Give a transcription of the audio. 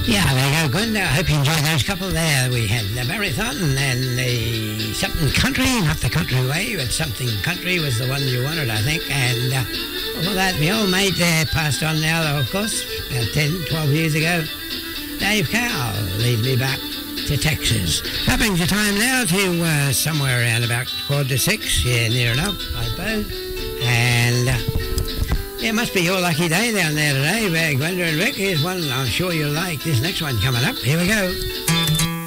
Yeah, there you go, good. I hope you enjoyed those couple there. We had the marathon and the something country, not the country way, but something country was the one you wanted, I think. And before that, my old mate there passed on now, though, of course, about 10, 12 years ago. Dave Cowell lead me back to Texas. That brings the time now to somewhere around about 5:45, yeah, near enough, I suppose. And yeah, it must be your lucky day down there today, Gwenda and Rick. Here's one I'm sure you'll like. This next one coming up. Here we go.